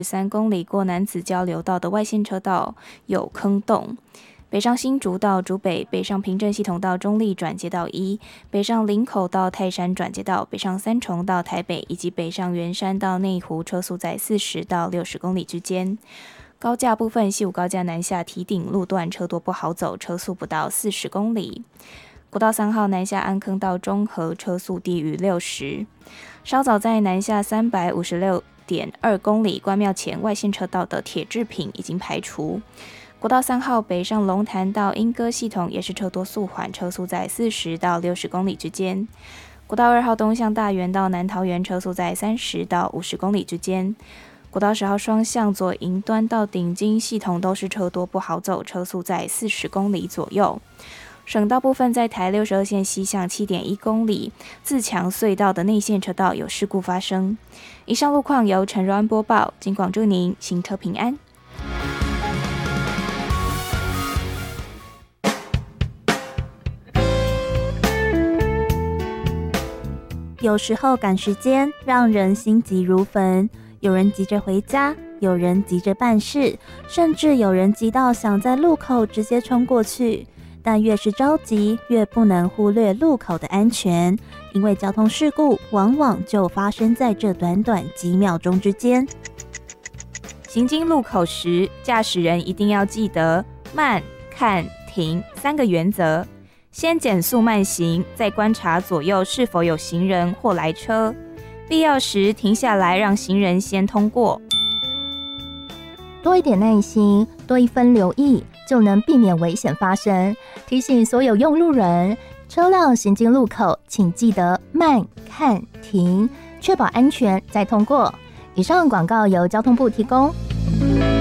3公里过南子交流道的外线车道有坑洞。北上新竹到竹北，北上平镇系统到中立转接道1，北上林口到泰山转接道，北上三重到台北，以及北上圆山到内湖，车速在40到60公里之间。高架部分，西武高架南下堤顶路段车多不好走，车速不到40公里。国道3号南下安坑到中和，车速低于60。稍早在南下356.2公里关庙前外线车道的铁制品已经排除。国道3号北上龙潭到莺歌系统也是车多速缓，车速在40到60公里之间。国道2号东向大园到南桃园，车速在30到50公里之间。国道10号双向左营端到顶金系统都是车多不好走，车速在40公里左右。省道部分在台62线西向 7.1 公里，自强隧道的内线车道有事故发生。以上路况由陈柔安播报，警广祝您行车平安。 有时候赶时间让人心急如焚，有人急着回家，有人急着办事，甚至有人急到想在路口直接冲过去。但越是着急，越不能忽略路口的安全，因为交通事故往往就发生在这短短几秒钟之间。 行经路口时，驾驶人一定要记得慢、看、停3个原则。先减速慢行，再观察左右是否有行人或来车，必要时停下来让行人先通过。 多一点耐心，多一分留意，就能避免危险发生。提醒所有用路人，车辆行经路口，请记得慢、看、停，确保安全再通过。以上广告由交通部提供。